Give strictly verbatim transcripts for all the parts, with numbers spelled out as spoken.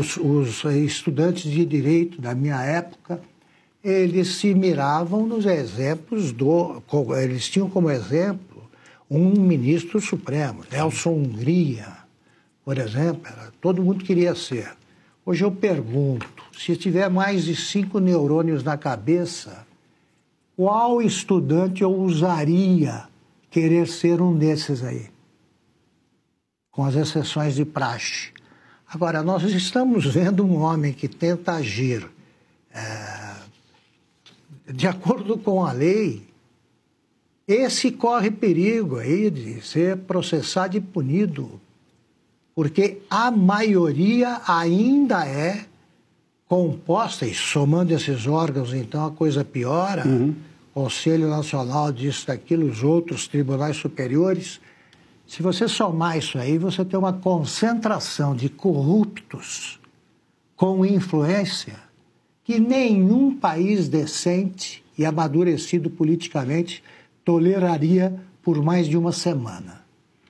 os, os estudantes de direito da minha época, eles se miravam nos exemplos do... Eles tinham como exemplo um ministro supremo, Nelson Hungria, por exemplo, era, todo mundo queria ser. Hoje eu pergunto, se tiver mais de cinco neurônios na cabeça, qual estudante ousaria querer ser um desses aí? Com as exceções de praxe. Agora, nós estamos vendo um homem que tenta agir é, de acordo com a lei. Esse corre perigo aí de ser processado e punido, porque a maioria ainda é composta, e somando esses órgãos, então, a coisa piora, uhum. Conselho Nacional disso, daquilo, os outros tribunais superiores. Se você somar isso aí, você tem uma concentração de corruptos com influência que nenhum país decente e amadurecido politicamente toleraria por mais de uma semana.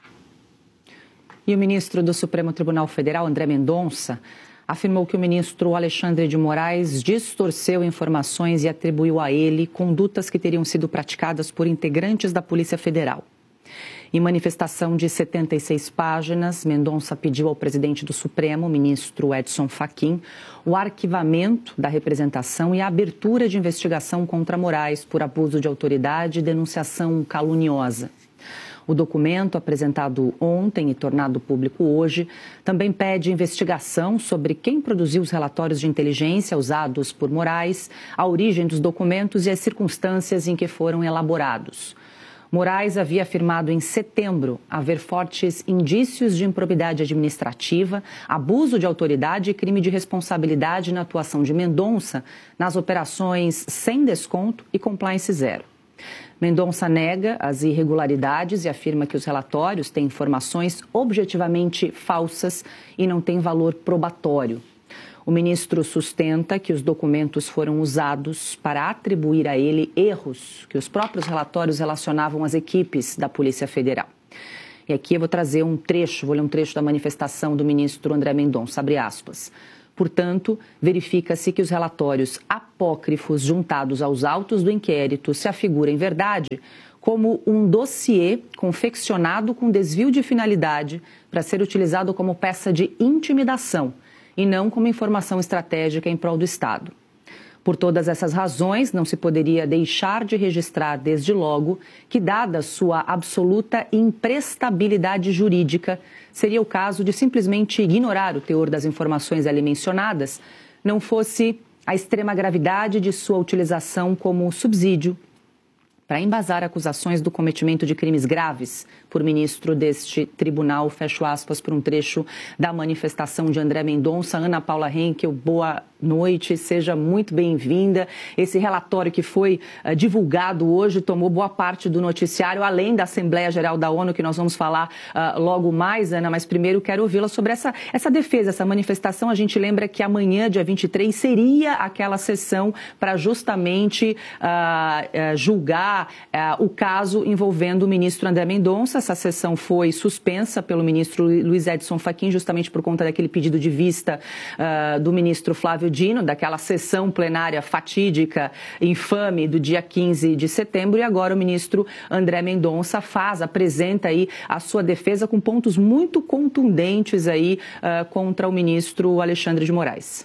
E o ministro do Supremo Tribunal Federal, André Mendonça, afirmou que o ministro Alexandre de Moraes distorceu informações e atribuiu a ele condutas que teriam sido praticadas por integrantes da Polícia Federal. Em manifestação de setenta e seis páginas, Mendonça pediu ao presidente do Supremo, ministro Edson Fachin, o arquivamento da representação e a abertura de investigação contra Moraes por abuso de autoridade e denunciação caluniosa. O documento, apresentado ontem e tornado público hoje, também pede investigação sobre quem produziu os relatórios de inteligência usados por Moraes, a origem dos documentos e as circunstâncias em que foram elaborados. Moraes havia afirmado em setembro haver fortes indícios de improbidade administrativa, abuso de autoridade e crime de responsabilidade na atuação de Mendonça nas operações sem desconto e compliance zero. Mendonça nega as irregularidades e afirma que os relatórios têm informações objetivamente falsas e não têm valor probatório. O ministro sustenta que os documentos foram usados para atribuir a ele erros que os próprios relatórios relacionavam às equipes da Polícia Federal. E aqui eu vou trazer um trecho, vou ler um trecho da manifestação do ministro André Mendonça, abre aspas. Portanto, verifica-se que os relatórios apócrifos juntados aos autos do inquérito se afiguram em verdade como um dossiê confeccionado com desvio de finalidade para ser utilizado como peça de intimidação e não como informação estratégica em prol do Estado. Por todas essas razões, não se poderia deixar de registrar desde logo que, dada sua absoluta imprestabilidade jurídica, seria o caso de simplesmente ignorar o teor das informações ali mencionadas, não fosse a extrema gravidade de sua utilização como subsídio para embasar acusações do cometimento de crimes graves por ministro deste tribunal, fecho aspas, por um trecho da manifestação de André Mendonça. Ana Paula Henkel, boa noite, seja muito bem-vinda. Esse relatório que foi uh, divulgado hoje tomou boa parte do noticiário, além da Assembleia Geral da ONU, que nós vamos falar uh, logo mais, Ana, mas primeiro quero ouvi-la sobre essa, essa defesa, essa manifestação. A gente lembra que amanhã, dia vinte e três, seria aquela sessão para justamente uh, uh, julgar uh, o caso envolvendo o ministro André Mendonça. Essa sessão foi suspensa pelo ministro Luiz Edson Fachin, justamente por conta daquele pedido de vista uh, do ministro Flávio Dino, daquela sessão plenária fatídica, infame, do dia quinze de setembro, e agora o ministro André Mendonça faz, apresenta aí a sua defesa com pontos muito contundentes aí uh, contra o ministro Alexandre de Moraes.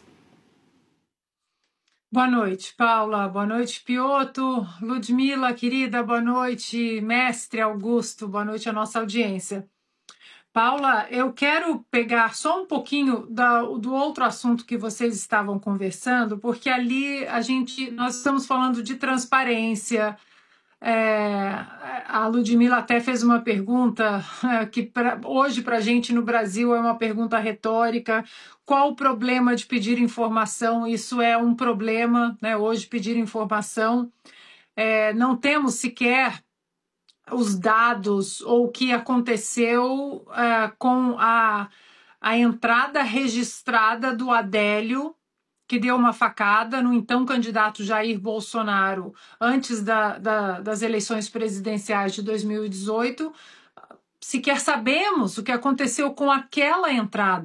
Boa noite, Paula. Boa noite, Piotr. Ludmila, querida, boa noite. Mestre Augusto, boa noite à nossa audiência. Paula, eu quero pegar só um pouquinho da, do outro assunto que vocês estavam conversando, porque ali a gente, nós estamos falando de transparência. É, a Ludmila até fez uma pergunta é, que pra, hoje para a gente no Brasil é uma pergunta retórica. Qual o problema de pedir informação? Isso é um problema, né? Hoje pedir informação. É, não temos sequer os dados ou o que aconteceu é, com a, a entrada registrada do Adélio, que deu uma facada no então candidato Jair Bolsonaro antes da, da, das eleições presidenciais de dois mil e dezoito. Sequer sabemos o que aconteceu com aquela entrada.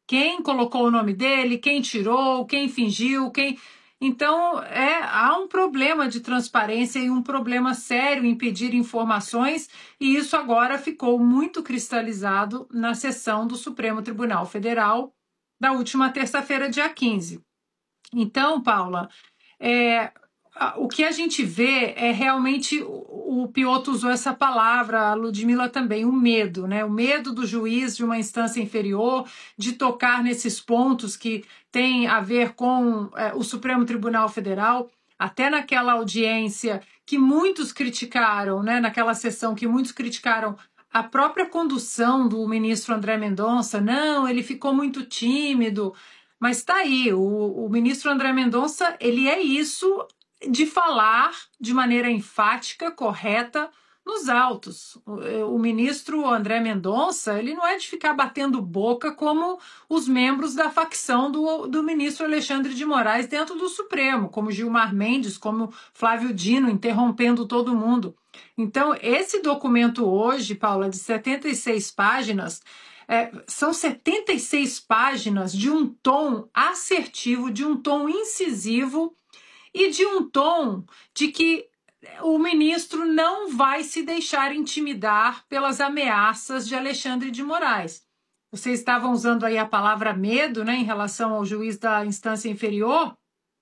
Quem colocou o nome dele, quem tirou, quem fingiu, quem... Então, é, há um problema de transparência e um problema sério em pedir informações, e isso agora ficou muito cristalizado na sessão do Supremo Tribunal Federal da última terça-feira, dia quinze. Então, Paula, é, o que a gente vê é realmente, o, o Piotr usou essa palavra, a Ludmila também, o medo, né? O medo do juiz de uma instância inferior de tocar nesses pontos que têm a ver com é, o Supremo Tribunal Federal, até naquela audiência que muitos criticaram, né? Naquela sessão que muitos criticaram a própria condução do ministro André Mendonça. Não, ele ficou muito tímido, mas está aí, o, o ministro André Mendonça, ele é isso de falar de maneira enfática, correta, nos autos. O, o ministro André Mendonça, ele não é de ficar batendo boca como os membros da facção do, do ministro Alexandre de Moraes dentro do Supremo, como Gilmar Mendes, como Flávio Dino, interrompendo todo mundo. Então, esse documento hoje, Paula, de setenta e seis páginas, é, são setenta e seis páginas de um tom assertivo, de um tom incisivo, e de um tom de que o ministro não vai se deixar intimidar pelas ameaças de Alexandre de Moraes. Vocês estavam usando aí a palavra medo, né, em relação ao juiz da instância inferior.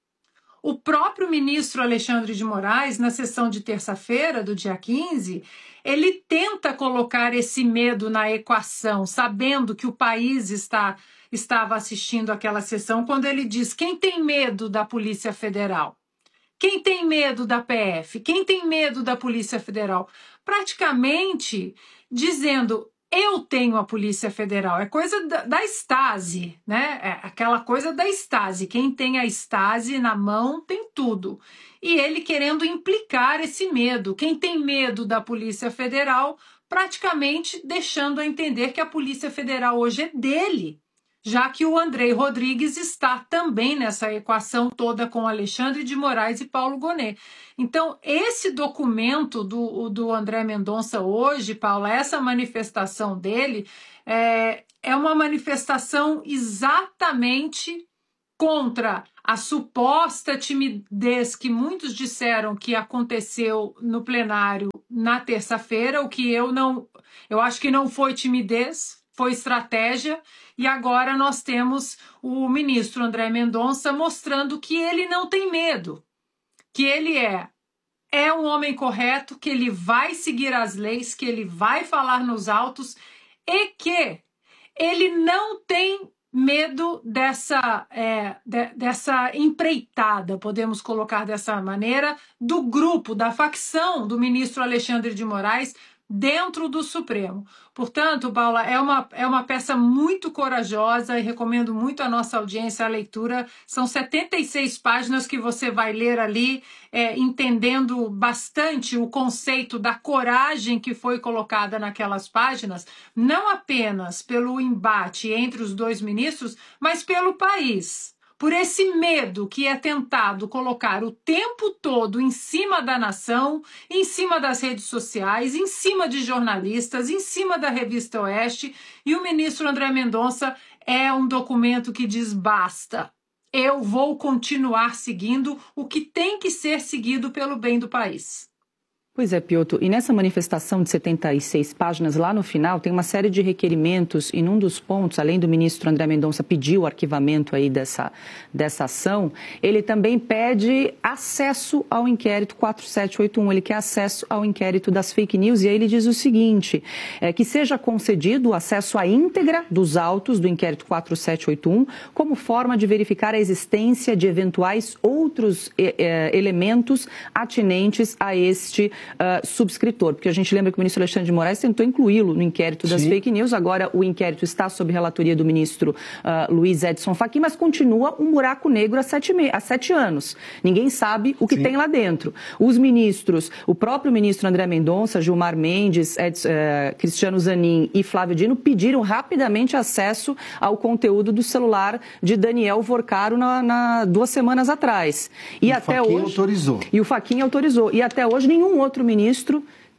O próprio ministro Alexandre de Moraes, na sessão de terça-feira, do dia quinze, ele tenta colocar esse medo na equação, sabendo que o país está, estava assistindo aquela sessão, quando ele diz: quem tem medo da Polícia Federal? Quem tem medo da P F? Quem tem medo da Polícia Federal? Praticamente dizendo: eu tenho a Polícia Federal. É coisa da, da Stasi, né? É aquela coisa da Stasi. Quem tem a Stasi na mão tem tudo. E ele querendo implicar esse medo. Quem tem medo da Polícia Federal, praticamente deixando a entender que a Polícia Federal hoje é dele, já que o Andrei Rodrigues está também nessa equação toda com Alexandre de Moraes e Paulo Gonet. Então, esse documento do, do André Mendonça hoje, Paula, essa manifestação dele, é, é uma manifestação exatamente contra a suposta timidez que muitos disseram que aconteceu no plenário na terça-feira, o que eu não, eu acho que não foi timidez, foi estratégia, e agora nós temos o ministro André Mendonça mostrando que ele não tem medo, que ele é, é um homem correto, que ele vai seguir as leis, que ele vai falar nos autos e que ele não tem medo dessa, é, de, dessa empreitada, podemos colocar dessa maneira, do grupo, da facção do ministro Alexandre de Moraes dentro do Supremo. Portanto, Paula, é uma, é uma peça muito corajosa e recomendo muito à nossa audiência a leitura. São setenta e seis páginas que você vai ler ali, é, entendendo bastante o conceito da coragem que foi colocada naquelas páginas, não apenas pelo embate entre os dois ministros, mas pelo país. Por esse medo que é tentado colocar o tempo todo em cima da nação, em cima das redes sociais, em cima de jornalistas, em cima da revista Oeste, e o ministro André Mendonça é um documento que diz basta. Eu vou continuar seguindo o que tem que ser seguido pelo bem do país. Pois é, Piotr, e nessa manifestação de setenta e seis páginas, lá no final, tem uma série de requerimentos, e num dos pontos, além do ministro André Mendonça pedir o arquivamento aí dessa, dessa ação, ele também pede acesso ao inquérito quatro sete oito um, ele quer acesso ao inquérito das fake news, e aí ele diz o seguinte, é, que seja concedido o acesso à íntegra dos autos do inquérito quatro sete oito um, como forma de verificar a existência de eventuais outros é, é, elementos atinentes a este Uh, subscritor, porque a gente lembra que o ministro Alexandre de Moraes tentou incluí-lo no inquérito das Sim. fake news, agora o inquérito está sob relatoria do ministro uh, Luiz Edson Fachin, mas continua um buraco negro há sete, me... há sete anos. Ninguém sabe o que Sim. tem lá dentro. Os ministros, o próprio ministro André Mendonça, Gilmar Mendes, Edson, uh, Cristiano Zanin e Flávio Dino pediram rapidamente acesso ao conteúdo do celular de Daniel Vorcaro na, na duas semanas atrás. E, e até o Fachin hoje autorizou. E o Fachin autorizou. E até hoje nenhum outro Outro ministro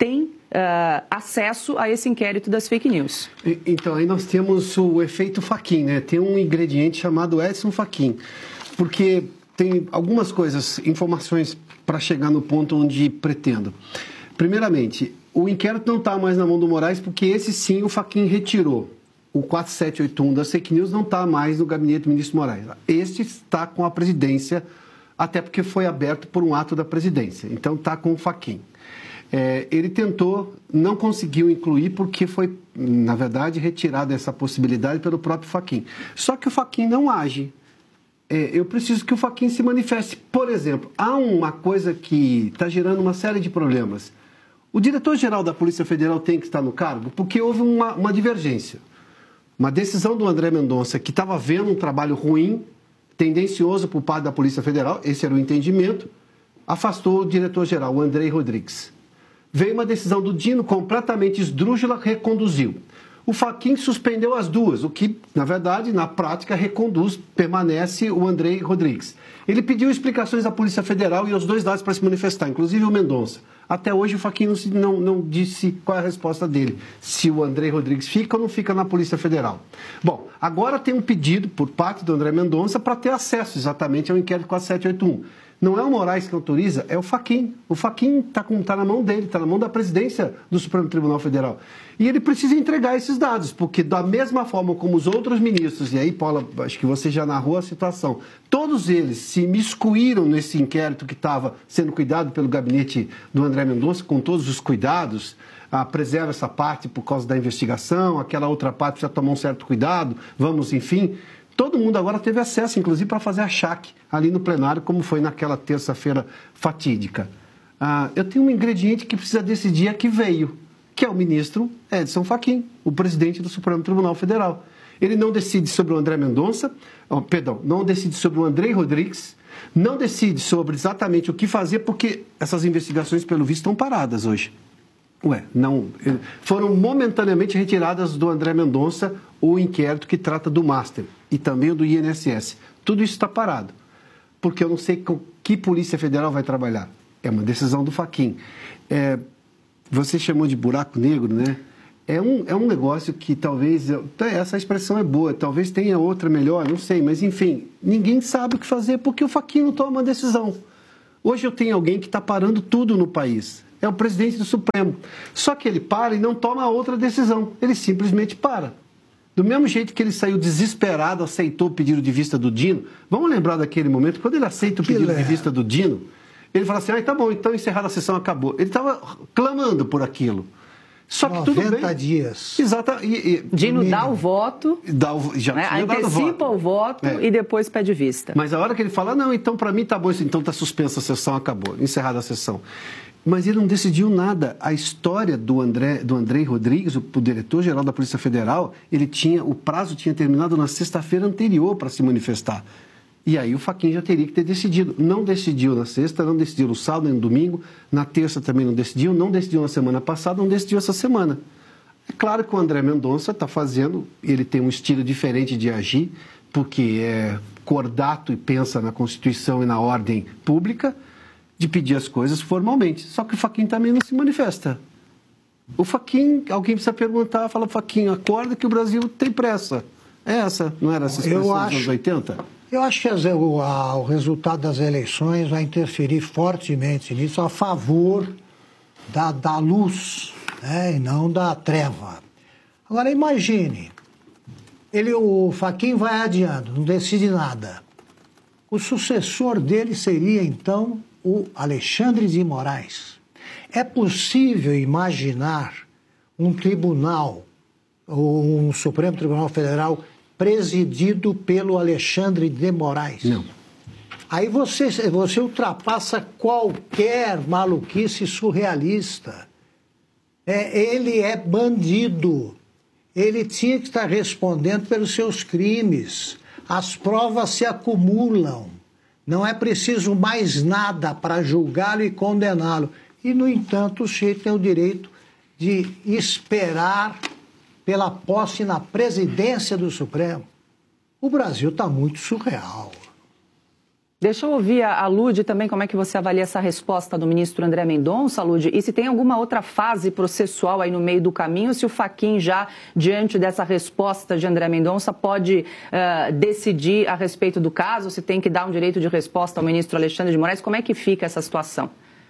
tem uh, acesso a esse inquérito das fake news. Então, aí nós temos o efeito Fachin, né? Tem um ingrediente chamado Edson Fachin, porque tem algumas coisas, informações para chegar no ponto onde pretendo. Primeiramente, o inquérito não está mais na mão do Moraes, porque esse sim o Fachin retirou. O quatro sete oito um das fake news não está mais no gabinete do ministro Moraes. Este está com a presidência, até porque foi aberto por um ato da presidência. Então, está com o Fachin. É, ele tentou, não conseguiu incluir, porque foi, na verdade, retirada essa possibilidade pelo próprio Fachin. Só que o Fachin não age. É, eu preciso que o Fachin se manifeste. Por exemplo, há uma coisa que está gerando uma série de problemas. O diretor-geral da Polícia Federal tem que estar no cargo porque houve uma, uma divergência. Uma decisão do André Mendonça, que estava vendo um trabalho ruim, tendencioso por parte da Polícia Federal, esse era o entendimento, afastou o diretor-geral, o Andrei Rodrigues. Veio uma decisão do Dino completamente esdrúxula, reconduziu. O Fachin suspendeu as duas, o que, na verdade, na prática, reconduz, permanece o Andrei Rodrigues. Ele pediu explicações à Polícia Federal e aos dois lados para se manifestar, inclusive o Mendonça. Até hoje o Fachin não, não, não disse qual é a resposta dele, se o Andrei Rodrigues fica ou não fica na Polícia Federal. Bom, agora tem um pedido por parte do André Mendonça para ter acesso exatamente ao inquérito quatro sete oito um. Não é o Moraes que autoriza, é o Fachin. O Fachin está tá na mão dele, está na mão da presidência do Supremo Tribunal Federal. E ele precisa entregar esses dados, porque da mesma forma como os outros ministros, e aí, Paula, acho que você já narrou a situação, todos eles se miscuíram nesse inquérito que estava sendo cuidado pelo gabinete do André Mendonça, com todos os cuidados, ah, preserva essa parte por causa da investigação, aquela outra parte precisa tomar um certo cuidado, vamos, enfim... Todo mundo agora teve acesso, inclusive, para fazer achaque ali no plenário, como foi naquela terça-feira fatídica. Ah, eu tenho um ingrediente que precisa decidir a que veio, que é o ministro Edson Fachin, o presidente do Supremo Tribunal Federal. Ele não decide sobre o André Mendonça, oh, perdão, não decide sobre o Andrei Rodrigues, não decide sobre exatamente o que fazer, porque essas investigações, pelo visto, estão paradas hoje. Ué, não, foram momentaneamente retiradas do André Mendonça o inquérito que trata do Master e também o do I N S S. Tudo isso está parado, porque eu não sei com que Polícia Federal vai trabalhar. É uma decisão do Fachin. É, você chamou de buraco negro, né? É um, é um negócio que talvez, essa expressão é boa, talvez tenha outra melhor, não sei, mas enfim, ninguém sabe o que fazer porque o Fachin não toma uma decisão. Hoje eu tenho alguém que está parando tudo no país. É o presidente do Supremo. Só que ele para e não toma outra decisão. Ele simplesmente para. Do mesmo jeito que ele saiu desesperado, aceitou o pedido de vista do Dino. Vamos lembrar daquele momento, quando ele aceita o pedido de vista do Dino, ele fala assim, ah, tá bom, então encerrada a sessão, acabou. Ele estava clamando por aquilo. Só que tudo bem. noventa dias. Exato. E, e, Dino dá o voto, dá o, já né? tinha dado antecipa o voto é. e depois pede vista. Mas a hora que ele fala, não, então para mim tá bom, então tá suspensa a sessão, acabou, encerrada a sessão. Mas ele não decidiu nada. A história do André, do Andrei Rodrigues, o, o diretor-geral da Polícia Federal, ele tinha, o prazo tinha terminado na sexta-feira anterior para se manifestar. E aí o Fachin já teria que ter decidido. Não decidiu na sexta, não decidiu no sábado nem no domingo, na terça também não decidiu, não decidiu na semana passada, não decidiu essa semana. É claro que o André Mendonça está fazendo, ele tem um estilo diferente de agir, porque é cordato e pensa na Constituição e na ordem pública, de pedir as coisas formalmente. Só que o Fachin também não se manifesta. O Fachin, alguém precisa perguntar, fala, Fachin, acorda que o Brasil tem pressa. É essa, não era essa expressão dos anos oitenta? Eu acho que as, o, a, o resultado das eleições vai interferir fortemente nisso, a favor da, da luz, né, e não da treva. Agora, imagine, ele, o Fachin vai adiando, não decide nada. O sucessor dele seria, então, o Alexandre de Moraes. É possível imaginar um tribunal, um Supremo Tribunal Federal, presidido pelo Alexandre de Moraes? Não. Aí você, você ultrapassa qualquer maluquice surrealista. É, ele é bandido. Ele tinha que estar respondendo pelos seus crimes. As provas se acumulam. Não é preciso mais nada para julgá-lo e condená-lo. E, no entanto, o sujeito tem o direito de esperar pela posse na presidência do Supremo. O Brasil está muito surreal. Deixa eu ouvir a, a Lude também, como é que você avalia essa resposta do ministro André Mendonça, Lude, e se tem alguma outra fase processual aí no meio do caminho, se o Fachin já, diante dessa resposta de André Mendonça, pode uh, decidir a respeito do caso, se tem que dar um direito de resposta ao ministro Alexandre de Moraes, como é que fica essa situação?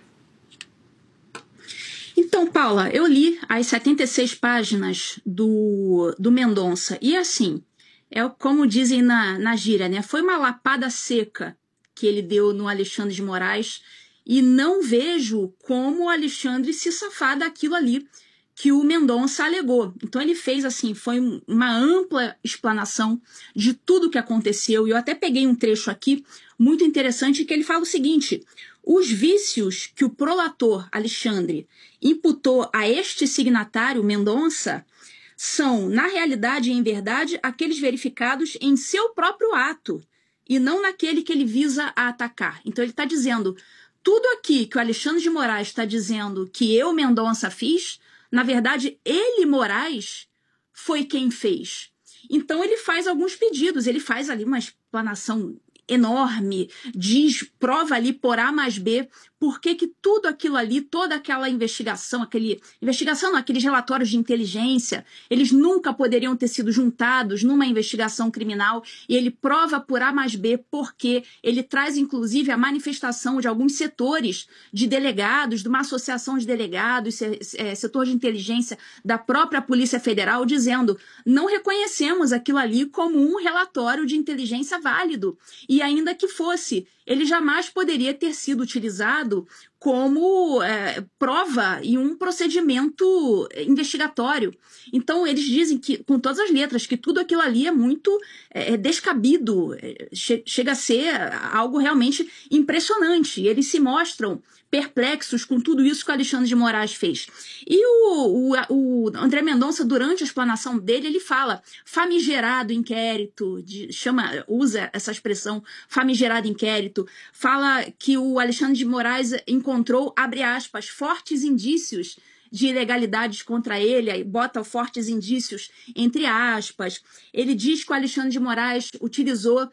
Então, Paula, eu li as setenta e seis páginas do, do Mendonça, e assim, é como dizem na, na gíria, né? Foi uma lapada seca que ele deu no Alexandre de Moraes, e não vejo como o Alexandre se safar daquilo ali que o Mendonça alegou. Então ele fez assim, foi uma ampla explanação de tudo o que aconteceu, e eu até peguei um trecho aqui muito interessante que ele fala o seguinte: os vícios que o prolator Alexandre imputou a este signatário Mendonça são, na realidade e em verdade, aqueles verificados em seu próprio ato, e não naquele que ele visa a atacar. Então ele está dizendo, tudo aqui que o Alexandre de Moraes está dizendo que eu, Mendonça, fiz, na verdade, ele, Moraes, foi quem fez. Então ele faz alguns pedidos, ele faz ali uma explanação enorme, diz, prova ali por A mais B, por que que tudo aquilo ali, toda aquela investigação, aquele, investigação não, aqueles relatórios de inteligência, eles nunca poderiam ter sido juntados numa investigação criminal, e ele prova por A mais B porque ele traz inclusive a manifestação de alguns setores de delegados, de uma associação de delegados, setor de inteligência da própria Polícia Federal, dizendo, não reconhecemos aquilo ali como um relatório de inteligência válido, e ainda que fosse, ele jamais poderia ter sido utilizado como é, prova em um procedimento investigatório. Então, eles dizem que, com todas as letras, que tudo aquilo ali é muito é, descabido, é, che chega a ser algo realmente impressionante. Eles se mostram perplexos com tudo isso que o Alexandre de Moraes fez. E o, o, o André Mendonça, durante a explanação dele, ele fala famigerado inquérito, de, chama, usa essa expressão famigerado inquérito, fala que o Alexandre de Moraes encontrou, abre aspas, fortes indícios de ilegalidades contra ele, aí bota fortes indícios entre aspas. Ele diz que o Alexandre de Moraes utilizou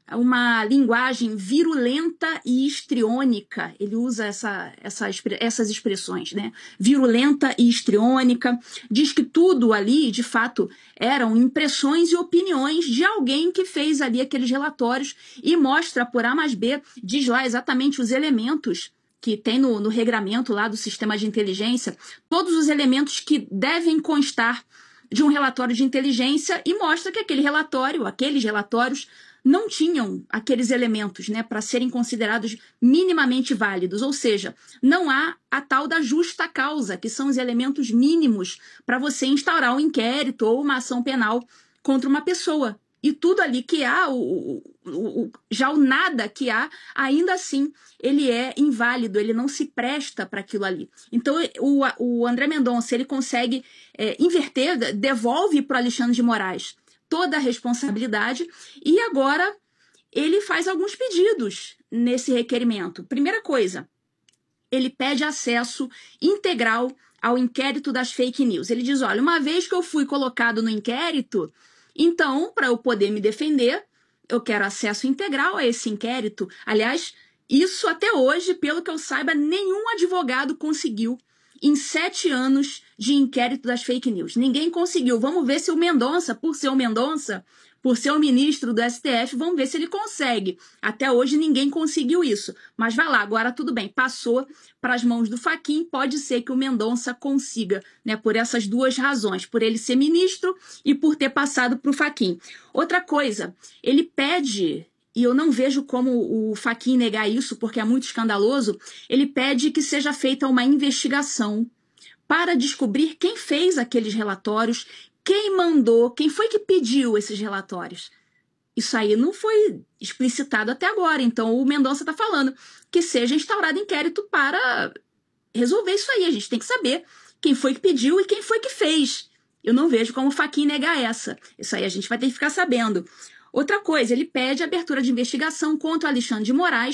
uma linguagem virulenta e histriônica, ele usa essa, essa, essas expressões, né? Virulenta e histriônica, diz que tudo ali, de fato, eram impressões e opiniões de alguém que fez ali aqueles relatórios, e mostra por A mais B, diz lá exatamente os elementos que tem no, no regramento lá do sistema de inteligência, todos os elementos que devem constar de um relatório de inteligência, e mostra que aquele relatório, aqueles relatórios, não tinham aqueles elementos, né, para serem considerados minimamente válidos, ou seja, não há a tal da justa causa, que são os elementos mínimos para você instaurar um inquérito ou uma ação penal contra uma pessoa. E tudo ali que há, o, o, o, já o nada que há, ainda assim, ele é inválido, ele não se presta para aquilo ali. Então, o, o André Mendonça, ele consegue é, inverter, devolve para o Alexandre de Moraes toda a responsabilidade, e agora ele faz alguns pedidos nesse requerimento. Primeira coisa, ele pede acesso integral ao inquérito das fake news. Ele diz, olha, uma vez que eu fui colocado no inquérito, então, para eu poder me defender, eu quero acesso integral a esse inquérito. Aliás, isso até hoje, pelo que eu saiba, nenhum advogado conseguiu em sete anos de inquérito das fake news. Ninguém conseguiu. Vamos ver se o Mendonça, por ser o Mendonça, por ser o ministro do S T F, vamos ver se ele consegue. Até hoje ninguém conseguiu isso. Mas vai lá, agora tudo bem. Passou para as mãos do Fachin, pode ser que o Mendonça consiga, né, por essas duas razões, por ele ser ministro e por ter passado para o Fachin. Outra coisa, ele pede, e eu não vejo como o Fachin negar isso, porque é muito escandaloso, ele pede que seja feita uma investigação para descobrir quem fez aqueles relatórios, quem mandou, quem foi que pediu esses relatórios. Isso aí não foi explicitado até agora, então o Mendonça está falando que seja instaurado inquérito para resolver isso aí. A gente tem que saber quem foi que pediu e quem foi que fez. Eu não vejo como o Fachin negar essa. Isso aí a gente vai ter que ficar sabendo. Outra coisa, ele pede abertura de investigação contra o Alexandre de Moraes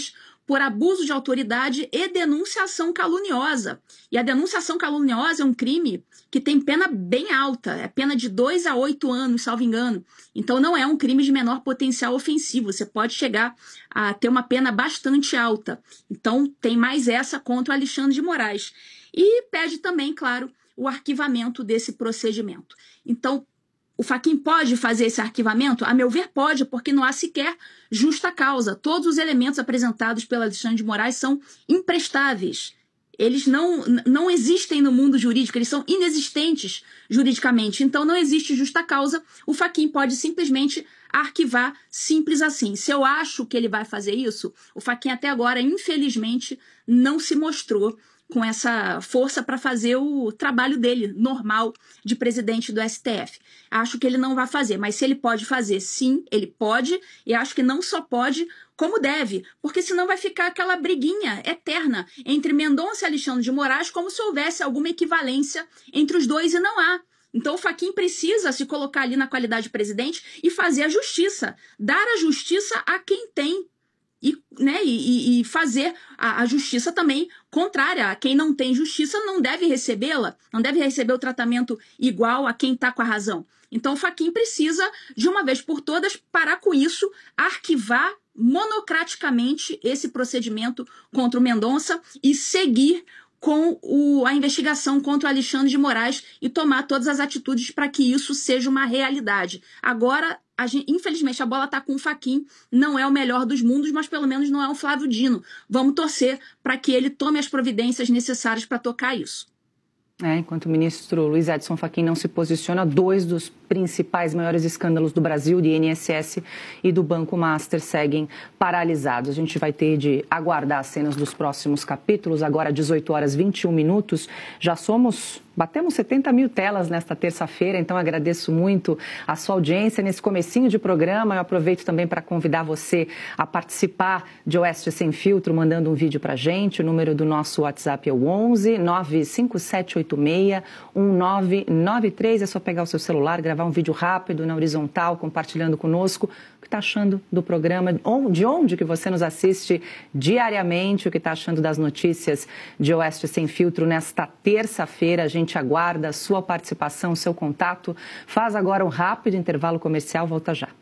por abuso de autoridade e denunciação caluniosa. E a denunciação caluniosa é um crime que tem pena bem alta, é pena de dois a oito anos, salvo engano. Então não é um crime de menor potencial ofensivo, você pode chegar a ter uma pena bastante alta. Então tem mais essa contra o Alexandre de Moraes. E pede também, claro, o arquivamento desse procedimento. Então, o Fachin pode fazer esse arquivamento? A meu ver, pode, porque não há sequer justa causa. Todos os elementos apresentados pelo Alexandre de Moraes são imprestáveis. Eles não, não existem no mundo jurídico, eles são inexistentes juridicamente. Então, não existe justa causa. O Fachin pode simplesmente arquivar, simples assim. Se eu acho que ele vai fazer isso, o Fachin até agora, infelizmente, não se mostrou com essa força para fazer o trabalho dele, normal, de presidente do S T F. Acho que ele não vai fazer, mas se ele pode fazer, sim, ele pode, e acho que não só pode, como deve, porque senão vai ficar aquela briguinha eterna entre Mendonça e Alexandre de Moraes, como se houvesse alguma equivalência entre os dois, e não há. Então o Fachin precisa se colocar ali na qualidade de presidente e fazer a justiça, dar a justiça a quem tem, E, né, e, e fazer a, a justiça também contrária. A quem não tem justiça não deve recebê-la, não deve receber o tratamento igual a quem está com a razão. Então o Fachin precisa, de uma vez por todas, parar com isso, arquivar monocraticamente esse procedimento contra o Mendonça e seguir com o, a investigação contra o Alexandre de Moraes e tomar todas as atitudes para que isso seja uma realidade. Agora, a gente, infelizmente, a bola está com o Fachin, não é o melhor dos mundos, mas pelo menos não é o Flávio Dino. Vamos torcer para que ele tome as providências necessárias para tocar isso. É, enquanto o ministro Luiz Edson Fachin não se posiciona, dois dos principais maiores escândalos do Brasil, do I N S S e do Banco Master, seguem paralisados. A gente vai ter de aguardar as cenas dos próximos capítulos. Agora, dezoito horas e vinte e um minutos, já somos... Batemos setenta mil telas nesta terça-feira, então agradeço muito a sua audiência nesse comecinho de programa. Eu aproveito também para convidar você a participar de Oeste Sem Filtro, mandando um vídeo para a gente. O número do nosso WhatsApp é o onze nove cinco sete oito seis um nove nove três. É só pegar o seu celular, gravar um vídeo rápido na horizontal, compartilhando conosco o que está achando do programa, de onde que você nos assiste diariamente, o que está achando das notícias de Oeste Sem Filtro nesta terça-feira. A gente aguarda a sua participação, o seu contato. Faz agora um rápido intervalo comercial, volta já.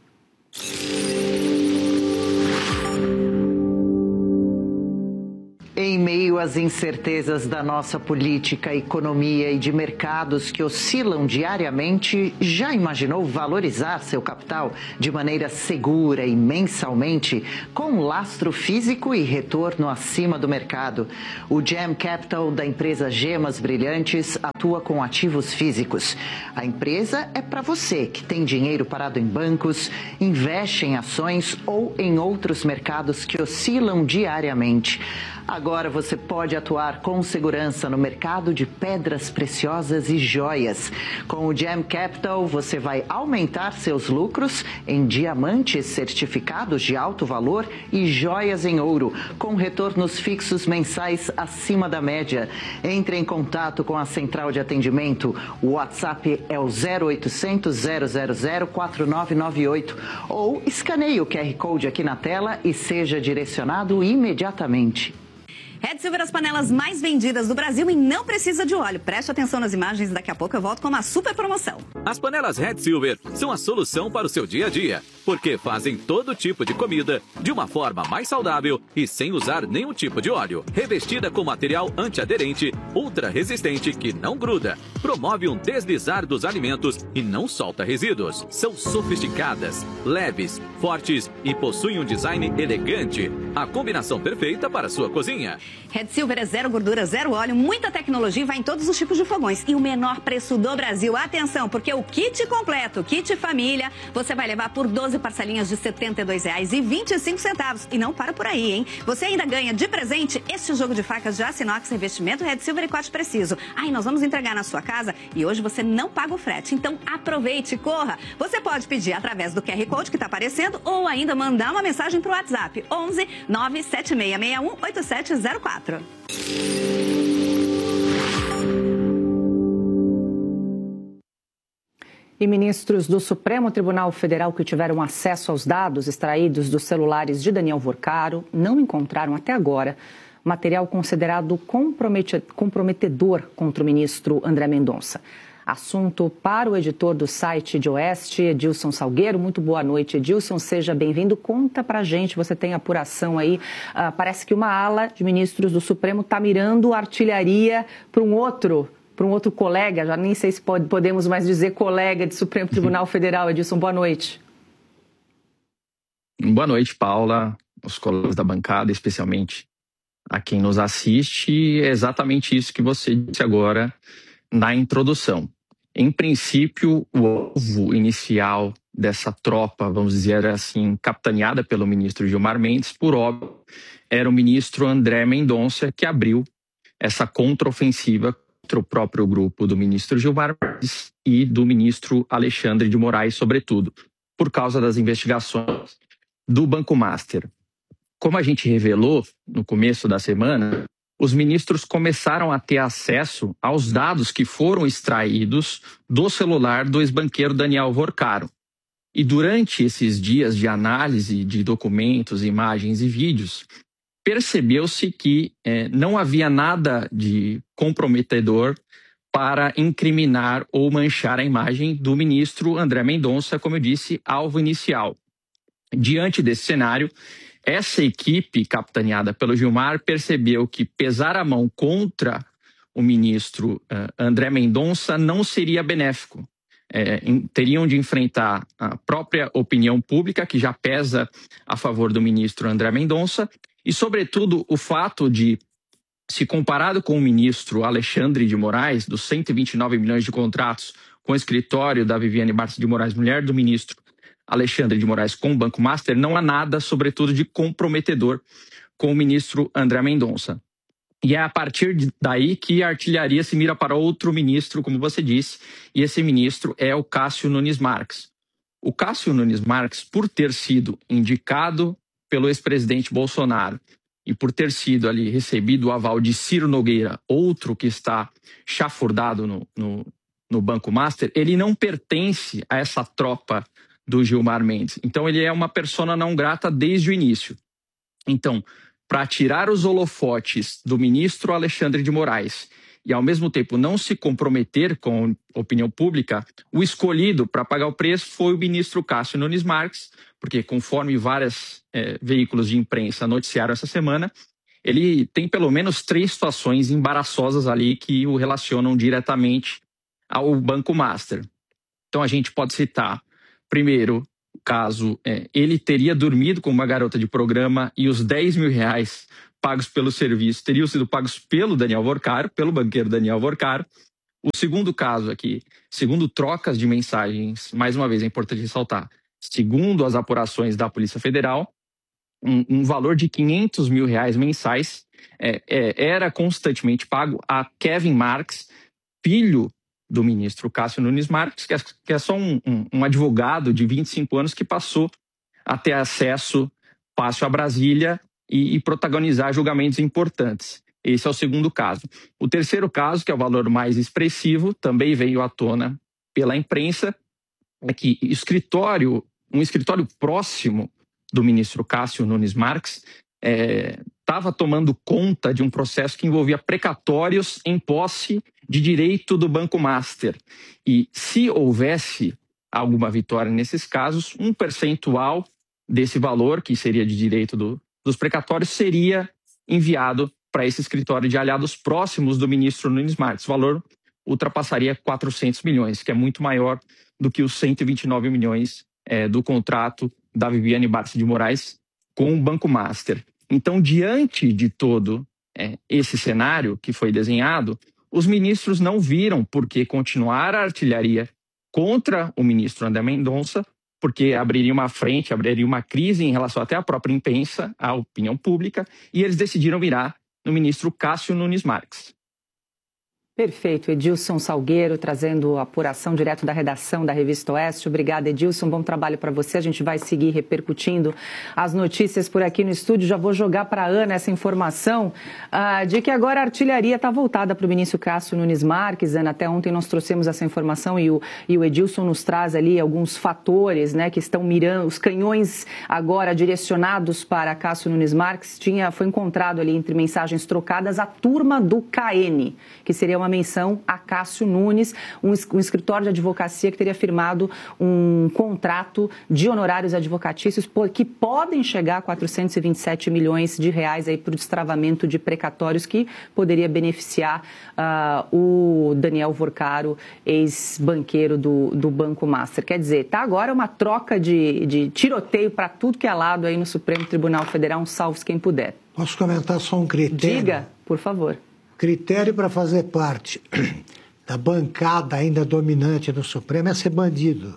Em meio às incertezas da nossa política, economia e de mercados que oscilam diariamente, já imaginou valorizar seu capital de maneira segura e mensalmente, com lastro físico e retorno acima do mercado? O Gem Capital da empresa Gemas Brilhantes atua com ativos físicos. A empresa é para você que tem dinheiro parado em bancos, investe em ações ou em outros mercados que oscilam diariamente. Agora você pode atuar com segurança no mercado de pedras preciosas e joias. Com o Gem Capital, você vai aumentar seus lucros em diamantes certificados de alto valor e joias em ouro, com retornos fixos mensais acima da média. Entre em contato com a central de atendimento. O WhatsApp é o zero oitocentos, zero zero zero, quatro nove nove oito ou escaneie o Q R Code aqui na tela e seja direcionado imediatamente. Red Silver, as panelas mais vendidas do Brasil e não precisa de óleo. Preste atenção nas imagens, daqui a pouco eu volto com uma super promoção. As panelas Red Silver são a solução para o seu dia a dia, porque fazem todo tipo de comida de uma forma mais saudável e sem usar nenhum tipo de óleo. Revestida com material antiaderente, ultra resistente que não gruda, promove um deslizar dos alimentos e não solta resíduos. São sofisticadas, leves, fortes e possuem um design elegante. A combinação perfeita para a sua cozinha. Red Silver é zero gordura, zero óleo, muita tecnologia e vai em todos os tipos de fogões. E o menor preço do Brasil. Atenção, porque o kit completo, o kit família, você vai levar por doze parcelinhas de setenta e dois reais e vinte e cinco centavos. E não para por aí, hein? Você ainda ganha de presente este jogo de facas de aço inox, revestimento Red Silver e corte preciso. Aí nós vamos entregar na sua casa e hoje você não paga o frete. Então aproveite e corra. Você pode pedir através do Q R Code que está aparecendo ou ainda mandar uma mensagem para o WhatsApp onze nove sete seis seis um oito sete zero quatro. E ministros do Supremo Tribunal Federal que tiveram acesso aos dados extraídos dos celulares de Daniel Vorcaro não encontraram até agora material considerado comprometedor contra o ministro André Mendonça. Assunto para o editor do site de Oeste, Edilson Salgueiro. Muito boa noite, Edilson. Seja bem-vindo. Conta pra gente, você tem apuração aí. Uh, parece que uma ala de ministros do Supremo está mirando artilharia para um outro, para um outro colega, já nem sei se pode, podemos mais dizer colega de Supremo Tribunal Federal. Edilson, boa noite. Boa noite, Paula, os colegas da bancada, especialmente a quem nos assiste. É exatamente isso que você disse agora na introdução. Em princípio, o alvo inicial dessa tropa, vamos dizer assim, capitaneada pelo ministro Gilmar Mendes, por óbvio, era o ministro André Mendonça, que abriu essa contraofensiva contra o próprio grupo do ministro Gilmar Mendes e do ministro Alexandre de Moraes, sobretudo, por causa das investigações do Banco Master. Como a gente revelou no começo da semana, os ministros começaram a ter acesso aos dados que foram extraídos do celular do ex-banqueiro Daniel Vorcaro. E durante esses dias de análise de documentos, imagens e vídeos, percebeu-se que eh, não havia nada de comprometedor para incriminar ou manchar a imagem do ministro André Mendonça, como eu disse, alvo inicial. Diante desse cenário, essa equipe, capitaneada pelo Gilmar, percebeu que pesar a mão contra o ministro uh, André Mendonça não seria benéfico. É, em, teriam de enfrentar a própria opinião pública, que já pesa a favor do ministro André Mendonça, e, sobretudo, o fato de, se comparado com o ministro Alexandre de Moraes, dos cento e vinte e nove milhões de contratos com o escritório da Viviane Barça de Moraes, mulher do ministro Alexandre de Moraes, com o Banco Master, não há nada, sobretudo, de comprometedor com o ministro André Mendonça. E é a partir daí que a artilharia se mira para outro ministro, como você disse, e esse ministro é o Cássio Nunes Marques. O Cássio Nunes Marques, por ter sido indicado pelo ex-presidente Bolsonaro e por ter sido ali recebido o aval de Ciro Nogueira, outro que está chafurdado no, no, no Banco Master, ele não pertence a essa tropa do Gilmar Mendes. Então, ele é uma persona não grata desde o início. Então, para tirar os holofotes do ministro Alexandre de Moraes e, ao mesmo tempo, não se comprometer com a opinião pública, o escolhido para pagar o preço foi o ministro Cássio Nunes Marques, porque, conforme vários é, veículos de imprensa noticiaram essa semana, ele tem pelo menos três situações embaraçosas ali que o relacionam diretamente ao Banco Master. Então, a gente pode citar, primeiro, caso é, ele teria dormido com uma garota de programa e os dez mil reais pagos pelo serviço teriam sido pagos pelo Daniel Vorcaro, pelo banqueiro Daniel Vorcaro. O segundo caso aqui, segundo trocas de mensagens, mais uma vez é importante ressaltar, segundo as apurações da Polícia Federal, um, um valor de quinhentos mil reais mensais é, é, era constantemente pago a Kevin Marques, filho do ministro Cássio Nunes Marques, que é, que é só um, um, um advogado de vinte e cinco anos que passou a ter acesso fácil a Brasília e, e protagonizar julgamentos importantes. Esse é o segundo caso. O terceiro caso, que é o valor mais expressivo, também veio à tona pela imprensa, é que escritório, um escritório próximo do ministro Cássio Nunes Marques estava é, tomando conta de um processo que envolvia precatórios em posse de direito do Banco Master. E se houvesse alguma vitória nesses casos, um percentual desse valor, que seria de direito do, dos precatórios, seria enviado para esse escritório de aliados próximos do ministro Nunes Marques. O valor ultrapassaria quatrocentos milhões, que é muito maior do que os cento e vinte e nove milhões é, do contrato da Viviane Barça de Moraes com o Banco Master. Então, diante de todo é, esse cenário que foi desenhado, os ministros não viram por que continuar a artilharia contra o ministro André Mendonça, porque abriria uma frente, abriria uma crise em relação até à própria imprensa, à opinião pública, e eles decidiram virar no ministro Cássio Nunes Marques. Perfeito. Edilson Salgueiro trazendo a apuração direto da redação da Revista Oeste. Obrigada, Edilson. Bom trabalho para você. A gente vai seguir repercutindo as notícias por aqui no estúdio. Já vou jogar para a Ana essa informação uh, de que agora a artilharia está voltada para o ministro Cássio Nunes Marques. Ana, até ontem nós trouxemos essa informação e o, e o Edilson nos traz ali alguns fatores, né, que estão mirando, os canhões agora direcionados para Cássio Nunes Marques. Tinha, foi encontrado ali entre mensagens trocadas a turma do K N, que seria uma uma menção a Cássio Nunes, um, um escritório de advocacia que teria firmado um contrato de honorários advocatícios por, que podem chegar a quatrocentos e vinte e sete milhões de reais aí para o destravamento de precatórios que poderia beneficiar uh, o Daniel Vorcaro, ex-banqueiro do, do Banco Master. Quer dizer, tá agora uma troca de, de tiroteio para tudo que é lado aí no Supremo Tribunal Federal, um salve quem puder. Posso comentar só um critério? Diga, por favor. Critério para fazer parte da bancada ainda dominante do Supremo é ser bandido.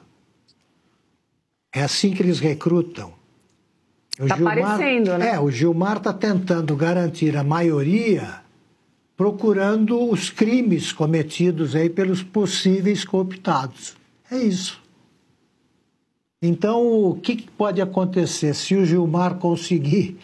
É assim que eles recrutam. Está parecendo, né? É, o Gilmar está tentando garantir a maioria, procurando os crimes cometidos aí pelos possíveis cooptados. É isso. Então, o que pode acontecer se o Gilmar conseguir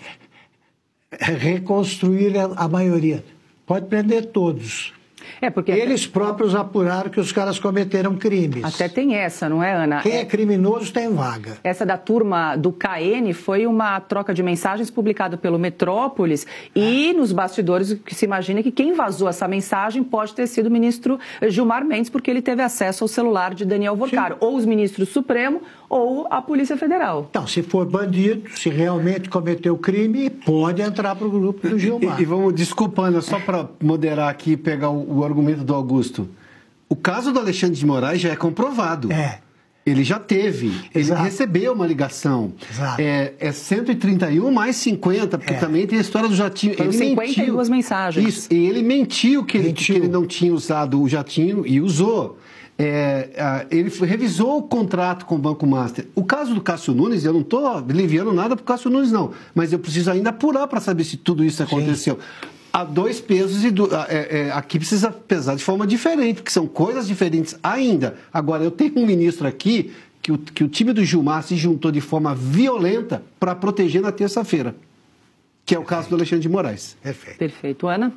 reconstruir a maioria? Pode prender todos. É porque eles próprios apuraram que os caras cometeram crimes. Até tem essa, não é, Ana? Quem é criminoso tem vaga. Essa da turma do K N foi uma troca de mensagens publicada pelo Metrópolis e é. nos bastidores que se imagina que quem vazou essa mensagem pode ter sido o ministro Gilmar Mendes, porque ele teve acesso ao celular de Daniel Vorcaro, ou os ministros Supremo ou a Polícia Federal. Então, se for bandido, se realmente cometeu crime, pode entrar para o grupo do Gilmar. E, e vamos, desculpa, Ana, só para moderar aqui e pegar o, o argumento do Augusto. O caso do Alexandre de Moraes já é comprovado. É. Ele já teve, Exato. Ele recebeu uma ligação. Exato. É, é cento e trinta e um mais cinquenta, porque é. também tem a história do jatinho. Foram ele cinquenta e duas mentiu. mensagens. Isso, e ele mentiu que, mentiu ele que ele não tinha usado o jatinho e usou. É, ele revisou o contrato com o Banco Master. O caso do Cássio Nunes, eu não estou aliviando nada para o Cássio Nunes, não. Mas eu preciso ainda apurar para saber se tudo isso aconteceu. Sim. Há dois pesos e do, é, é, aqui precisa pesar de forma diferente, porque são coisas diferentes ainda. Agora, eu tenho um ministro aqui que o, que o time do Gilmar se juntou de forma violenta para proteger na terça-feira, que é o caso do Alexandre de Moraes. Perfeito. Perfeito. Ana?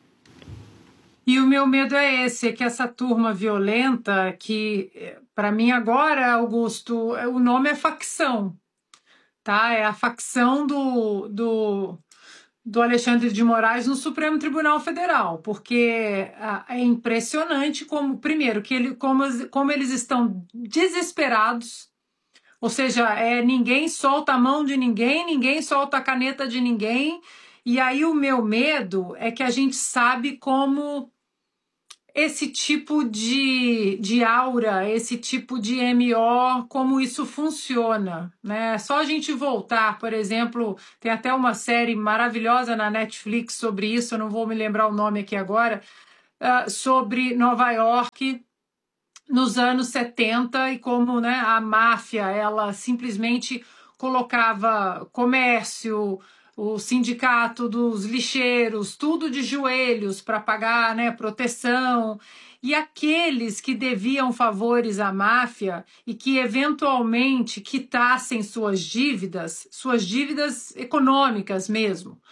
E o meu medo é esse, é que essa turma violenta, que para mim agora, Augusto, o nome é facção, tá? É a facção do, do, do Alexandre de Moraes no Supremo Tribunal Federal, porque é impressionante como, primeiro, que ele, como, como eles estão desesperados, ou seja, é, ninguém solta a mão de ninguém, ninguém solta a caneta de ninguém, e aí o meu medo é que a gente sabe como esse tipo de, de aura, esse tipo de M O, como isso funciona, né? Só a gente voltar, por exemplo, tem até uma série maravilhosa na Netflix sobre isso, eu não vou me lembrar o nome aqui agora, uh, sobre Nova York nos anos setenta e como, né, a máfia, ela simplesmente colocava comércio, o sindicato dos lixeiros, tudo de joelhos para pagar, né, proteção. E aqueles que deviam favores à máfia e que eventualmente quitassem suas dívidas, suas dívidas econômicas mesmo,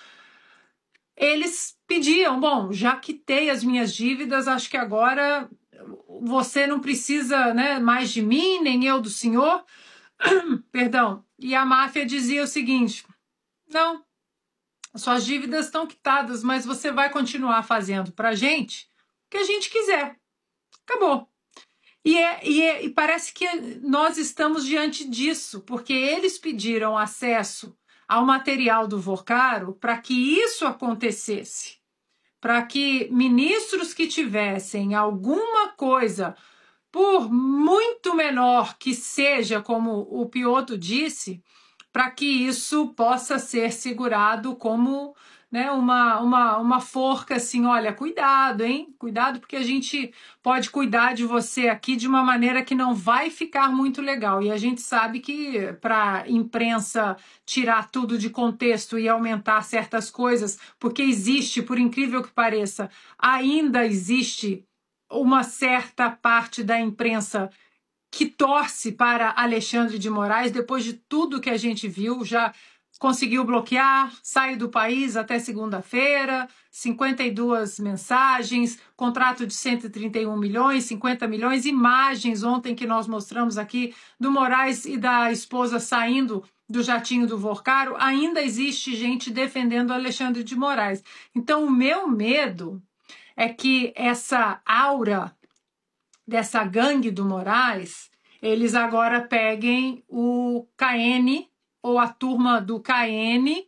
eles pediam, bom, já quitei as minhas dívidas, acho que agora você não precisa, né, mais de mim, nem eu do senhor. Perdão. E a máfia dizia o seguinte, não, suas dívidas estão quitadas, mas você vai continuar fazendo para a gente o que a gente quiser. Acabou. E, é, e, é, e parece que nós estamos diante disso, porque eles pediram acesso ao material do Vorcaro para que isso acontecesse, para que ministros que tivessem alguma coisa, por muito menor que seja, como o Piotr disse, para que isso possa ser segurado como, né, uma, uma, uma forca assim, olha, cuidado, hein? Cuidado, porque a gente pode cuidar de você aqui de uma maneira que não vai ficar muito legal. E a gente sabe que para a imprensa tirar tudo de contexto e aumentar certas coisas, porque existe, por incrível que pareça, ainda existe uma certa parte da imprensa que torce para Alexandre de Moraes, depois de tudo que a gente viu, já conseguiu bloquear, sai do país até segunda-feira, cinquenta e duas mensagens, contrato de cento e trinta e um milhões, cinquenta milhões, imagens ontem que nós mostramos aqui do Moraes e da esposa saindo do jatinho do Vorcaro, ainda existe gente defendendo Alexandre de Moraes. Então, o meu medo é que essa aura dessa gangue do Moraes, eles agora peguem o K N ou a turma do K N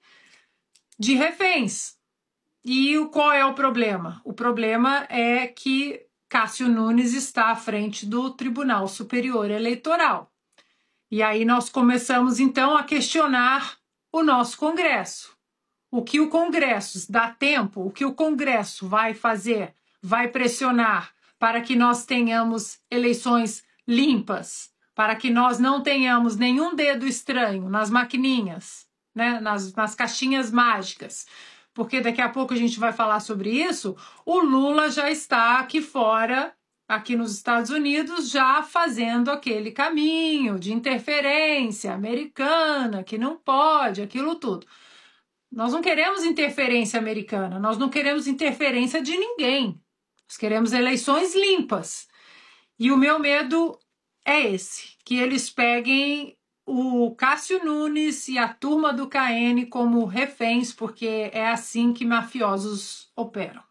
de reféns. E o, qual é o problema? O problema é que Cássio Nunes está à frente do Tribunal Superior Eleitoral. E aí nós começamos, então, a questionar o nosso Congresso. O que o Congresso dá tempo, o que o Congresso vai fazer, vai pressionar para que nós tenhamos eleições limpas, para que nós não tenhamos nenhum dedo estranho nas maquininhas, né, nas, nas caixinhas mágicas, porque daqui a pouco a gente vai falar sobre isso. O Lula já está aqui fora, aqui nos Estados Unidos, já fazendo aquele caminho de interferência americana, que não pode, aquilo tudo. Nós não queremos interferência americana, nós não queremos interferência de ninguém. Nós queremos eleições limpas. E o meu medo é esse, que eles peguem o Cássio Nunes e a turma do K N como reféns, porque é assim que mafiosos operam.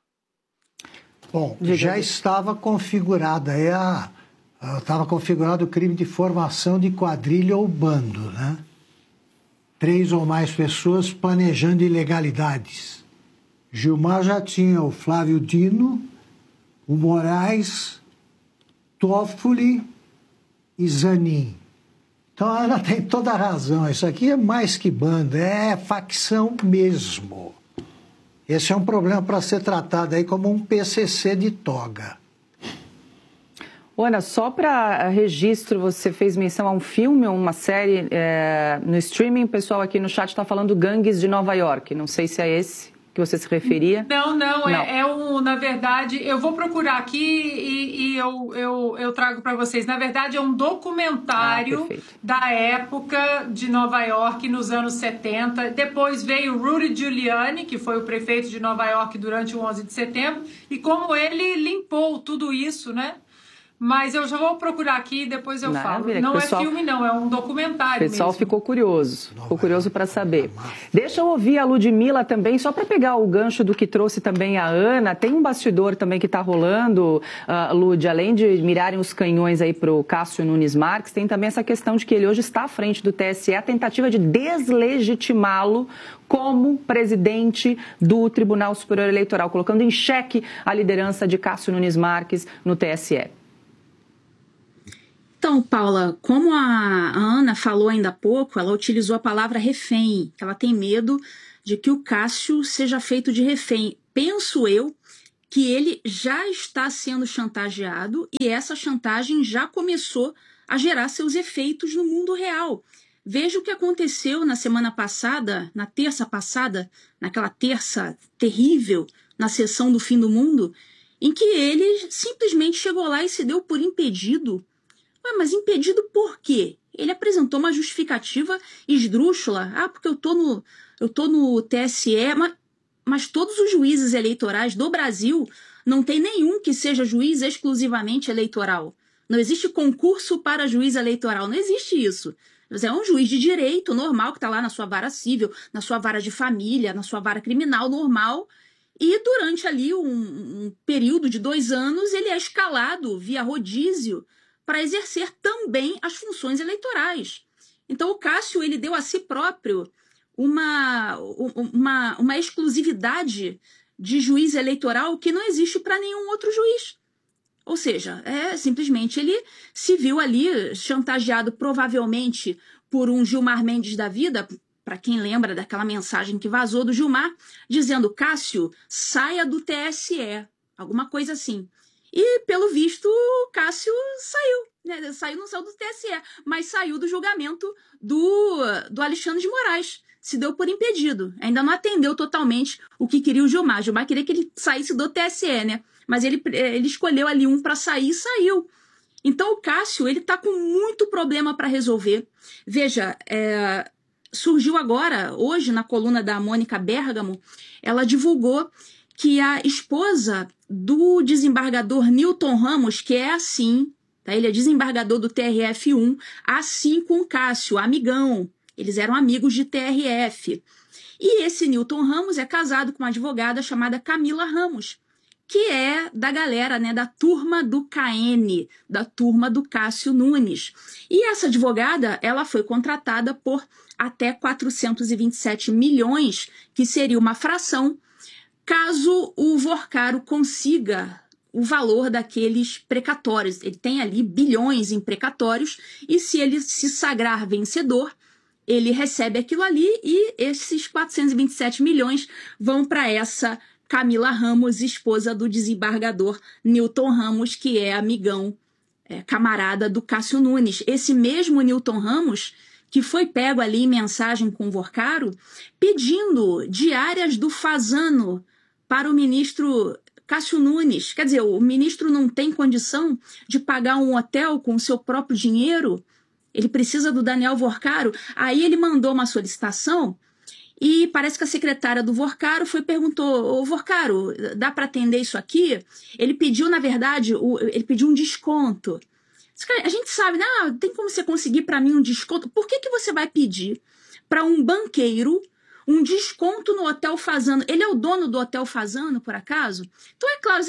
Bom, já estava configurada, é a, estava configurado o crime de formação de quadrilha ou bando, né? Três ou mais pessoas planejando ilegalidades. Gilmar já tinha o Flávio Dino, o Moraes, Toffoli e Zanin. Então ela tem toda a razão. Isso aqui é mais que banda, é facção mesmo. Esse é um problema para ser tratado aí como um P C C de toga. Ana, só para registro, você fez menção a um filme ou uma série é, no streaming. O pessoal aqui no chat está falando Gangues de Nova York. Não sei se é esse que você se referia. Não, não, não. É, é um, na verdade, eu vou procurar aqui e, e eu, eu, eu trago para vocês. Na verdade, é um documentário ah, da época de Nova York nos anos setenta. Depois veio Rudy Giuliani, que foi o prefeito de Nova York durante o onze de setembro, e como ele limpou tudo isso, né? Mas eu já vou procurar aqui e depois eu falo. Não pessoal, é filme, não, é um documentário mesmo. O pessoal mesmo. ficou curioso, ficou curioso para saber. Deixa eu ouvir a Ludmila também, só para pegar o gancho do que trouxe também a Ana. Tem um bastidor também que está rolando, uh, Lud, além de mirarem os canhões aí para o Cássio Nunes Marques, tem também essa questão de que ele hoje está à frente do T S E, a tentativa de deslegitimá-lo como presidente do Tribunal Superior Eleitoral, colocando em xeque a liderança de Cássio Nunes Marques no T S E. Então, Paula, como a Ana falou ainda há pouco, ela utilizou a palavra refém, que ela tem medo de que o Cássio seja feito de refém. Penso eu que ele já está sendo chantageado e essa chantagem já começou a gerar seus efeitos no mundo real. Veja o que aconteceu na semana passada, na terça passada, naquela terça terrível, na sessão do fim do mundo, em que ele simplesmente chegou lá e se deu por impedido. Ué, mas impedido por quê? Ele apresentou uma justificativa esdrúxula. Ah, porque eu tô no, eu tô no T S E, mas, mas todos os juízes eleitorais do Brasil não tem nenhum que seja juiz exclusivamente eleitoral. Não existe concurso para juiz eleitoral, não existe isso. É um juiz de direito normal que está lá na sua vara civil, na sua vara de família, na sua vara criminal normal. E durante ali um, um período de dois anos ele é escalado via rodízio para exercer também as funções eleitorais. Então, o Cássio ele deu a si próprio uma, uma, uma exclusividade de juiz eleitoral que não existe para nenhum outro juiz. Ou seja, é, simplesmente ele se viu ali chantageado provavelmente por um Gilmar Mendes da vida, para quem lembra daquela mensagem que vazou do Gilmar, dizendo: Cássio, saia do T S E, alguma coisa assim. E, pelo visto, o Cássio saiu, né? Saiu, não saiu do T S E, mas saiu do julgamento do, do Alexandre de Moraes. Se deu por impedido. Ainda não atendeu totalmente o que queria o Gilmar. O Gilmar queria que ele saísse do T S E, né? Mas ele, ele escolheu ali um para sair e saiu. Então, o Cássio, ele tá com muito problema para resolver. Veja, é, surgiu agora, hoje, na coluna da Mônica Bergamo, ela divulgou que a esposa do desembargador Newton Ramos, que é assim, tá? Ele é desembargador do T R F um, assim com o Cássio, amigão. Eles eram amigos de T R F. E esse Newton Ramos é casado com uma advogada chamada Camila Ramos, que é da galera, né, da turma do K N, da turma do Cássio Nunes. E essa advogada, ela foi contratada por até quatrocentos e vinte e sete milhões, que seria uma fração, caso o Vorcaro consiga o valor daqueles precatórios. Ele tem ali bilhões em precatórios, e se ele se sagrar vencedor, ele recebe aquilo ali, e esses quatrocentos e vinte e sete milhões vão para essa Camila Ramos, esposa do desembargador Newton Ramos, que é amigão, é, camarada do Cássio Nunes. Esse mesmo Newton Ramos, que foi pego ali em mensagem com o Vorcaro, pedindo diárias do Fasano para o ministro Cássio Nunes. Quer dizer, o ministro não tem condição de pagar um hotel com o seu próprio dinheiro, ele precisa do Daniel Vorcaro. Aí ele mandou uma solicitação, e parece que a secretária do Vorcaro foi perguntou: ô Vorcaro, dá para atender isso aqui? Ele pediu, na verdade, o, ele pediu um desconto. A gente sabe, né? Ah, tem como você conseguir para mim um desconto? Por que, que você vai pedir para um banqueiro um desconto no Hotel Fasano? Ele é o dono do Hotel Fasano, por acaso? Então, é claro,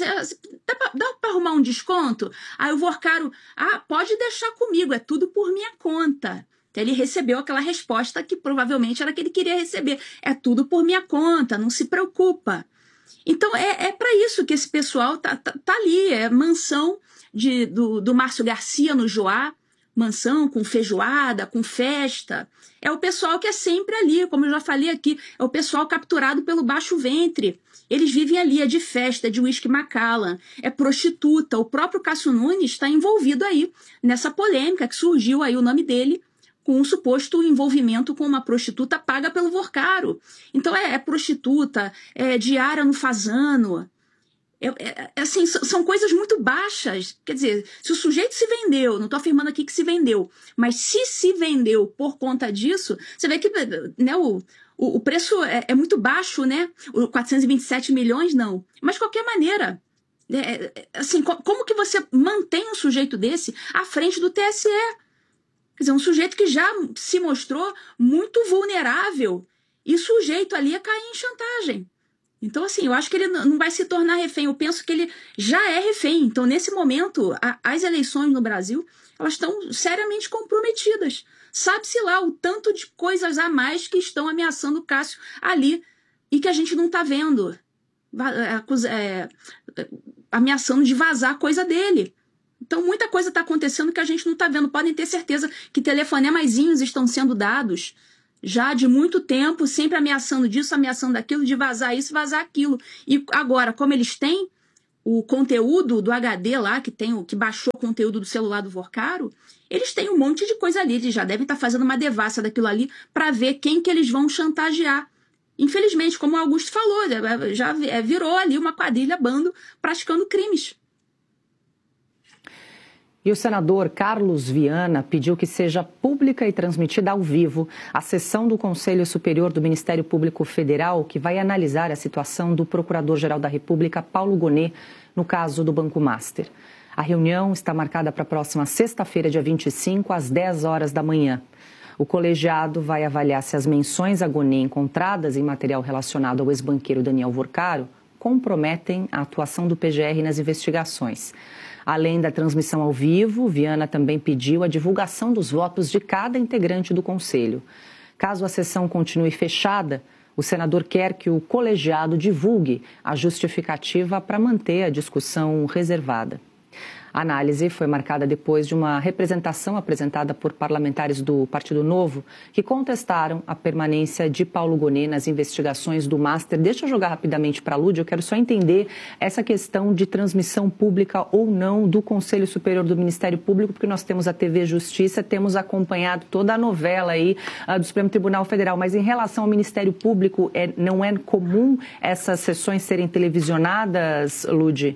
dá para arrumar um desconto? Aí o Vorcaro: ah, pode deixar comigo, é tudo por minha conta. Então, ele recebeu aquela resposta que provavelmente era que ele queria receber. É tudo por minha conta, não se preocupa. Então, é, é para isso que esse pessoal tá, tá, tá ali. É mansão de, do, do Márcio Garcia no Joá, mansão com feijoada, com festa. É o pessoal que é sempre ali, como eu já falei aqui, é o pessoal capturado pelo baixo ventre. Eles vivem ali, é de festa, é de uísque Macallan, é prostituta. O próprio Cássio Nunes está envolvido aí nessa polêmica que surgiu aí o nome dele, com um suposto envolvimento com uma prostituta paga pelo Vorcaro. Então, é, é prostituta, é diária no Fasano. É, é, é, assim, são coisas muito baixas. Quer dizer, se o sujeito se vendeu, não estou afirmando aqui que se vendeu, mas se se vendeu por conta disso, você vê que, né, o, o, o preço é, é muito baixo, né? O quatrocentos e vinte e sete milhões, não. Mas, de qualquer maneira, é, é, assim, como que você mantém um sujeito desse à frente do T S E? Quer dizer, um sujeito que já se mostrou muito vulnerável e sujeito ali a cair em chantagem. Então, assim, eu acho que ele não vai se tornar refém. Eu penso que ele já é refém. Então, nesse momento, a, as eleições no Brasil, elas estão seriamente comprometidas. Sabe-se lá o tanto de coisas a mais que estão ameaçando o Cássio ali e que a gente não está vendo. É, é, ameaçando de vazar coisa dele. Então, muita coisa está acontecendo que a gente não está vendo. Podem ter certeza que telefonemazinhos estão sendo dados já de muito tempo, sempre ameaçando disso, ameaçando daquilo, de vazar isso, vazar aquilo. E agora, como eles têm o conteúdo do H D lá, que, tem, que baixou o conteúdo do celular do Vorcaro, eles têm um monte de coisa ali. Eles já devem estar fazendo uma devassa daquilo ali para ver quem que eles vão chantagear. Infelizmente, como o Augusto falou, já virou ali uma quadrilha, bando, praticando crimes. E o senador Carlos Viana pediu que seja pública e transmitida ao vivo a sessão do Conselho Superior do Ministério Público Federal, que vai analisar a situação do Procurador-Geral da República, Paulo Gonet, no caso do Banco Master. A reunião está marcada para a próxima sexta-feira, dia vinte e cinco, às dez horas da manhã. O colegiado vai avaliar se as menções a Gonet encontradas em material relacionado ao ex-banqueiro Daniel Vorcaro comprometem a atuação do P G R nas investigações. Além da transmissão ao vivo, Viana também pediu a divulgação dos votos de cada integrante do Conselho. Caso a sessão continue fechada, o senador quer que o colegiado divulgue a justificativa para manter a discussão reservada. A análise foi marcada depois de uma representação apresentada por parlamentares do Partido Novo que contestaram a permanência de Paulo Gonet nas investigações do Master. Deixa eu jogar rapidamente para a Lúdia, eu quero só entender essa questão de transmissão pública ou não do Conselho Superior do Ministério Público, porque nós temos a T V Justiça, temos acompanhado toda a novela aí uh, do Supremo Tribunal Federal, mas em relação ao Ministério Público, é, não é comum essas sessões serem televisionadas, Lúdia?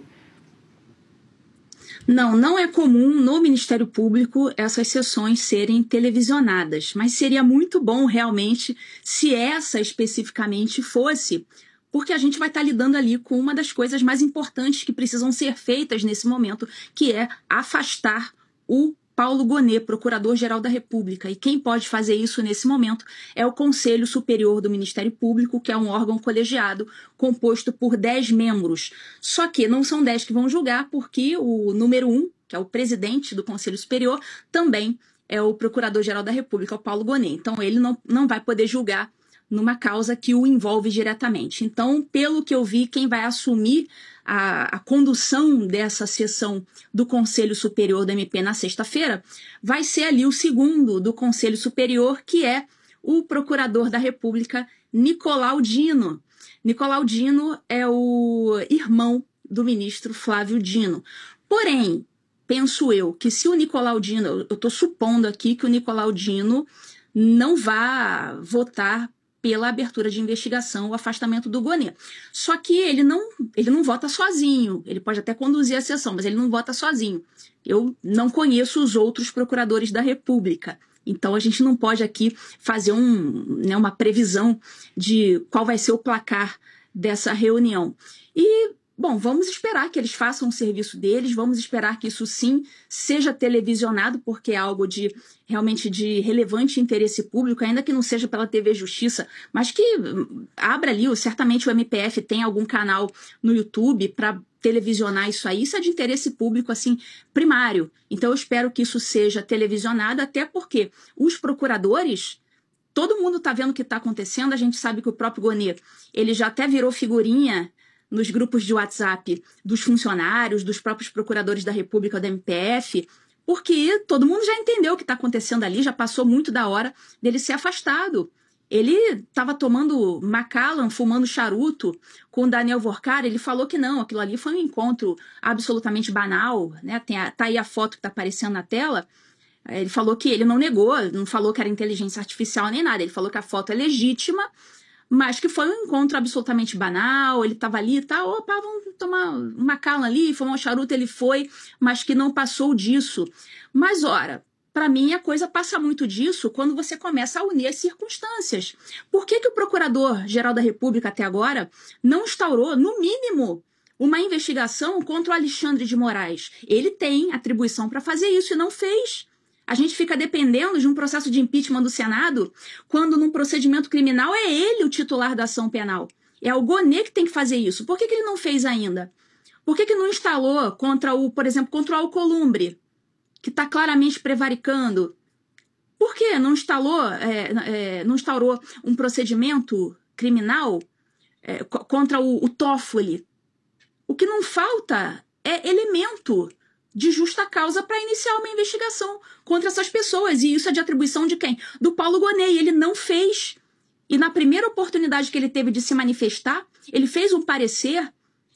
Não, não é comum no Ministério Público essas sessões serem televisionadas, mas seria muito bom realmente se essa especificamente fosse, porque a gente vai estar lidando ali com uma das coisas mais importantes que precisam ser feitas nesse momento, que é afastar o Paulo Gonet, Procurador-Geral da República. E quem pode fazer isso nesse momento é o Conselho Superior do Ministério Público, que é um órgão colegiado composto por dez membros. Só que não são dez que vão julgar, porque o número um, que é o presidente do Conselho Superior, também é o Procurador-Geral da República, o Paulo Gonet. Então ele não, não vai poder julgar numa causa que o envolve diretamente. Então, pelo que eu vi, quem vai assumir a, a condução dessa sessão do Conselho Superior do M P na sexta-feira vai ser ali o segundo do Conselho Superior, que é o Procurador da República, Nicolau Dino. Nicolau Dino é o irmão do ministro Flávio Dino. Porém, penso eu que se o Nicolau Dino, eu estou supondo aqui que o Nicolau Dino não vá votar pela abertura de investigação, o afastamento do Gonet. Só que ele não, ele não vota sozinho, ele pode até conduzir a sessão, mas ele não vota sozinho. Eu não conheço os outros procuradores da República, então a gente não pode aqui fazer um, né, uma previsão de qual vai ser o placar dessa reunião. E, bom, vamos esperar que eles façam o serviço deles, vamos esperar que isso sim seja televisionado, porque é algo de realmente de relevante interesse público, ainda que não seja pela T V Justiça, mas que abra ali, certamente o M P F tem algum canal no YouTube para televisionar isso aí, isso é de interesse público, assim, primário. Então eu espero que isso seja televisionado, até porque os procuradores, todo mundo está vendo o que está acontecendo, a gente sabe que o próprio Gonet, ele já até virou figurinha nos grupos de WhatsApp dos funcionários, dos próprios procuradores da República, da M P F, porque todo mundo já entendeu o que está acontecendo ali, já passou muito da hora dele ser afastado. Ele estava tomando Macallan, fumando charuto com o Daniel Vorcar, ele falou que não, aquilo ali foi um encontro absolutamente banal, né? Tem a, tá aí a foto que está aparecendo na tela. Ele falou que ele não negou, não falou que era inteligência artificial nem nada, ele falou que a foto é legítima, mas que foi um encontro absolutamente banal, ele estava ali e tá, opa, vamos tomar uma calma ali, fumar um charuto, ele foi, mas que não passou disso. Mas, ora, para mim a coisa passa muito disso quando você começa a unir as circunstâncias. Por que que o Procurador-Geral da República até agora não instaurou, no mínimo, uma investigação contra o Alexandre de Moraes? Ele tem atribuição para fazer isso e não fez. A gente fica dependendo de um processo de impeachment do Senado, quando num procedimento criminal é ele o titular da ação penal. É o Gonet que tem que fazer isso. Por que que ele não fez ainda? Por que que não instalou contra o, por exemplo, contra o Alcolumbre, que está claramente prevaricando? Por que não instalou, é, é, não instaurou um procedimento criminal é, contra o, o Toffoli? O que não falta é elemento de justa causa para iniciar uma investigação contra essas pessoas. E isso é de atribuição de quem? Do Paulo Gonet. E ele não fez. E na primeira oportunidade que ele teve de se manifestar, ele fez um parecer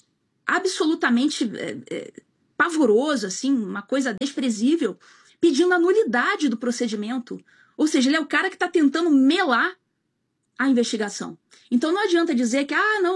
absolutamente é, é, pavoroso, assim, uma coisa desprezível, pedindo a nulidade do procedimento. Ou seja, ele é o cara que está tentando melar a investigação. Então não adianta dizer que, ah, não,